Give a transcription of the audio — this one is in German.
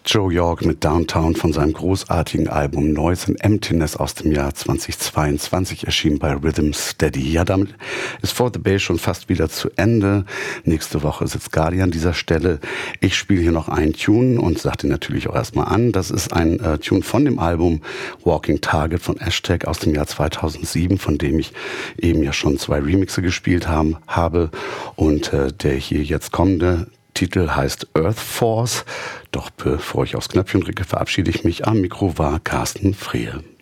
Joe York mit Downtown von seinem großartigen Album Noise and Emptiness aus dem Jahr 2022 erschienen bei Rhythm Steady. Ja, damit ist For the Bay schon fast wieder zu Ende. Nächste Woche sitzt Gali an dieser Stelle. Ich spiele hier noch einen Tune und sage den natürlich auch erstmal an. Das ist ein Tune von dem Album Walking Target von Ashtag aus dem Jahr 2007, von dem ich eben ja schon 2 Remixe gespielt habe. Und der hier jetzt kommende Titel heißt Earth Force. Doch bevor ich aufs Knöpfchen drücke, verabschiede ich mich. Am Mikro war Carsten Frehe.